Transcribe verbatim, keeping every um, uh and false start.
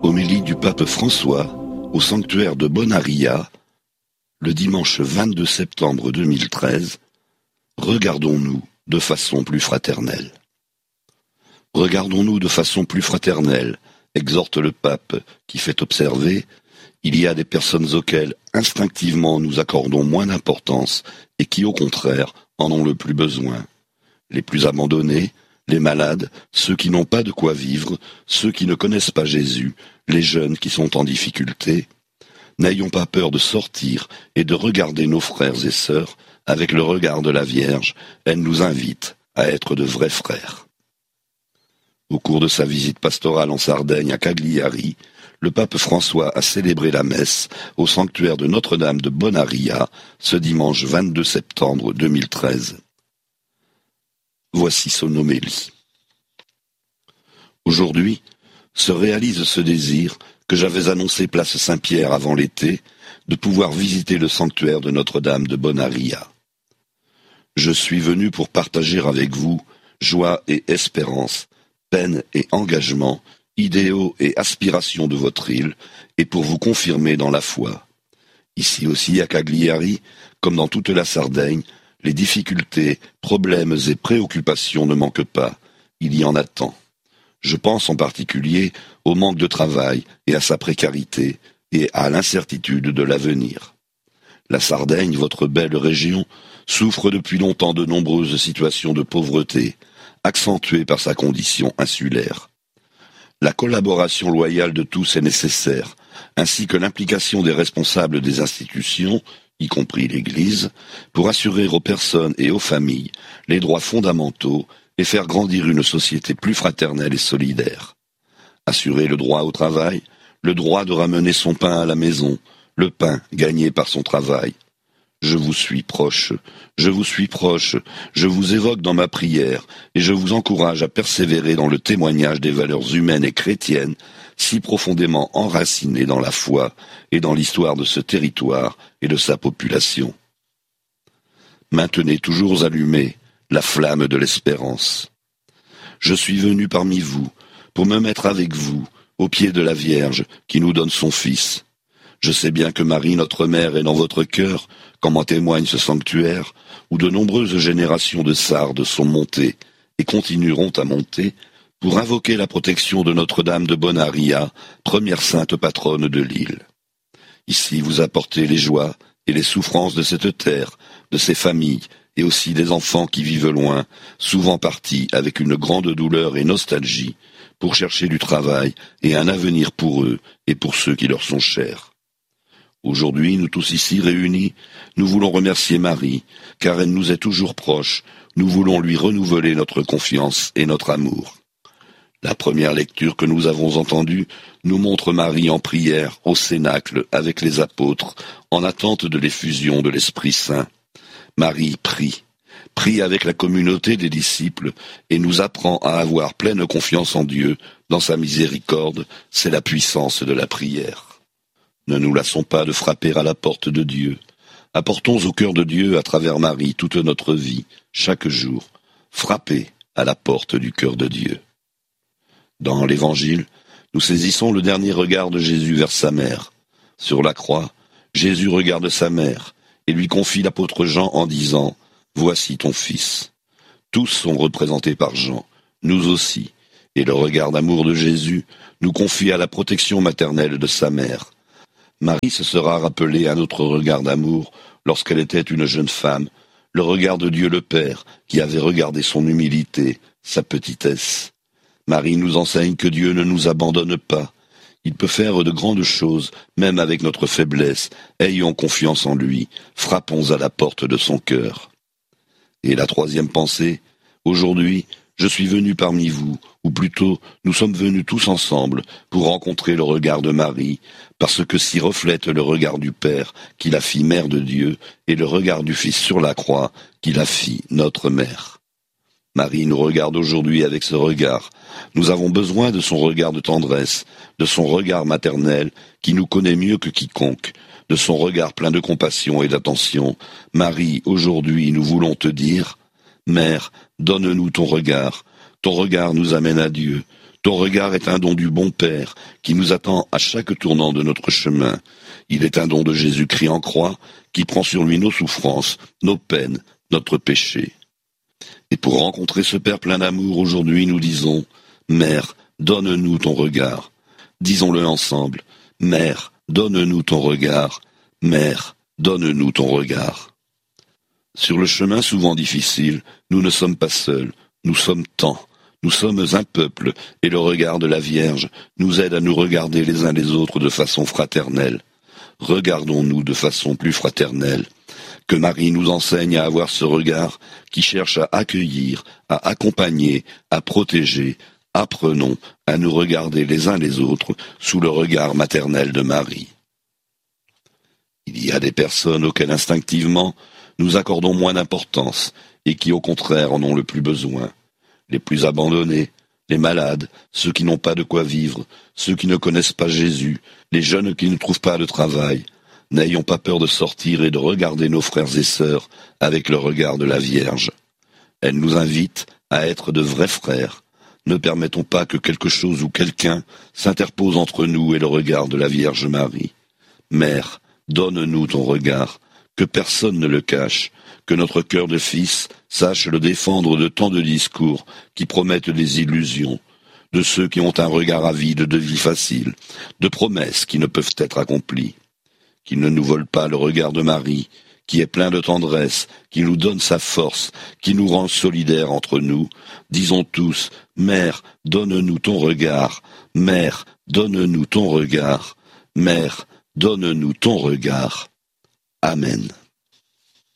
Homélie du pape François au sanctuaire de Bonaria, le dimanche vingt-deux septembre deux mille treize, regardons-nous de façon plus fraternelle. Regardons-nous de façon plus fraternelle, exhorte le pape qui fait observer, il y a des personnes auxquelles instinctivement nous accordons moins d'importance et qui au contraire en ont le plus besoin. Les plus abandonnés, les malades, ceux qui n'ont pas de quoi vivre, ceux qui ne connaissent pas Jésus, les jeunes qui sont en difficulté. N'ayons pas peur de sortir et de regarder nos frères et sœurs avec le regard de la Vierge. Elle nous invite à être de vrais frères. Au cours de sa visite pastorale en Sardaigne à Cagliari, le pape François a célébré la messe au sanctuaire de Notre-Dame de Bonaria ce dimanche vingt-deux septembre deux mille treize. Voici son homélie. Aujourd'hui, se réalise ce désir que j'avais annoncé place Saint-Pierre avant l'été, de pouvoir visiter le sanctuaire de Notre-Dame de Bonaria. Je suis venu pour partager avec vous joie et espérance, peine et engagement, idéaux et aspirations de votre île, et pour vous confirmer dans la foi. Ici aussi à Cagliari, comme dans toute la Sardaigne, les difficultés, problèmes et préoccupations ne manquent pas, il y en a tant. Je pense en particulier au manque de travail et à sa précarité et à l'incertitude de l'avenir. La Sardaigne, votre belle région, souffre depuis longtemps de nombreuses situations de pauvreté, accentuées par sa condition insulaire. La collaboration loyale de tous est nécessaire, ainsi que l'implication des responsables des institutions, y compris l'Église, pour assurer aux personnes et aux familles les droits fondamentaux et faire grandir une société plus fraternelle et solidaire. Assurer le droit au travail, le droit de ramener son pain à la maison, le pain gagné par son travail. Je vous suis proche, je vous suis proche, je vous évoque dans ma prière et je vous encourage à persévérer dans le témoignage des valeurs humaines et chrétiennes si profondément enracinées dans la foi et dans l'histoire de ce territoire et de sa population. Maintenez toujours allumée la flamme de l'espérance. Je suis venu parmi vous pour me mettre avec vous au pied de la Vierge qui nous donne son Fils. Je sais bien que Marie, notre mère, est dans votre cœur, comme en témoigne ce sanctuaire, où de nombreuses générations de Sardes sont montées et continueront à monter pour invoquer la protection de Notre-Dame de Bonaria, première sainte patronne de l'île. Ici vous apportez les joies et les souffrances de cette terre, de ces familles, et aussi des enfants qui vivent loin, souvent partis avec une grande douleur et nostalgie, pour chercher du travail et un avenir pour eux et pour ceux qui leur sont chers. Aujourd'hui, nous tous ici réunis, nous voulons remercier Marie, car elle nous est toujours proche, nous voulons lui renouveler notre confiance et notre amour. La première lecture que nous avons entendue nous montre Marie en prière au Cénacle avec les apôtres, en attente de l'effusion de l'Esprit Saint. Marie prie, prie avec la communauté des disciples et nous apprend à avoir pleine confiance en Dieu, dans sa miséricorde, c'est la puissance de la prière. Ne nous lassons pas de frapper à la porte de Dieu. Apportons au cœur de Dieu à travers Marie toute notre vie, chaque jour. Frappez à la porte du cœur de Dieu. Dans l'Évangile, nous saisissons le dernier regard de Jésus vers sa mère. Sur la croix, Jésus regarde sa mère et lui confie l'apôtre Jean en disant « Voici ton fils ». Tous sont représentés par Jean, nous aussi, et le regard d'amour de Jésus nous confie à la protection maternelle de sa mère. Marie se sera rappelée un autre regard d'amour lorsqu'elle était une jeune femme, le regard de Dieu le Père qui avait regardé son humilité, sa petitesse. Marie nous enseigne que Dieu ne nous abandonne pas. Il peut faire de grandes choses, même avec notre faiblesse. Ayons confiance en lui, frappons à la porte de son cœur. Et la troisième pensée, aujourd'hui, je suis venu parmi vous, ou plutôt, nous sommes venus tous ensemble pour rencontrer le regard de Marie, parce que s'y reflète le regard du Père, qui la fit mère de Dieu, et le regard du Fils sur la croix, qui la fit notre mère. Marie nous regarde aujourd'hui avec ce regard. Nous avons besoin de son regard de tendresse, de son regard maternel, qui nous connaît mieux que quiconque, de son regard plein de compassion et d'attention. Marie, aujourd'hui, nous voulons te dire, Mère, donne-nous ton regard. Ton regard nous amène à Dieu. Ton regard est un don du bon Père, qui nous attend à chaque tournant de notre chemin. Il est un don de Jésus-Christ en croix, qui prend sur lui nos souffrances, nos peines, notre péché. Et pour rencontrer ce Père plein d'amour, aujourd'hui nous disons, Mère, donne-nous ton regard. Disons-le ensemble, Mère, donne-nous ton regard. Mère, donne-nous ton regard. Sur le chemin souvent difficile, nous ne sommes pas seuls, nous sommes tant. Nous sommes un peuple, et le regard de la Vierge nous aide à nous regarder les uns les autres de façon fraternelle. Regardons-nous de façon plus fraternelle. Que Marie nous enseigne à avoir ce regard qui cherche à accueillir, à accompagner, à protéger. Apprenons à nous regarder les uns les autres sous le regard maternel de Marie. Il y a des personnes auxquelles instinctivement nous accordons moins d'importance et qui au contraire en ont le plus besoin. Les plus abandonnés, les malades, ceux qui n'ont pas de quoi vivre, ceux qui ne connaissent pas Jésus, les jeunes qui ne trouvent pas de travail. N'ayons pas peur de sortir et de regarder nos frères et sœurs avec le regard de la Vierge. Elle nous invite à être de vrais frères. Ne permettons pas que quelque chose ou quelqu'un s'interpose entre nous et le regard de la Vierge Marie. Mère, donne-nous ton regard, que personne ne le cache, que notre cœur de fils sache le défendre de tant de discours qui promettent des illusions, de ceux qui ont un regard avide de vie facile, de promesses qui ne peuvent être accomplies. Qu'il ne nous vole pas le regard de Marie, qui est plein de tendresse, qui nous donne sa force, qui nous rend solidaires entre nous. Disons tous, Mère, donne-nous ton regard, Mère, donne-nous ton regard, Mère, donne-nous ton regard. Amen.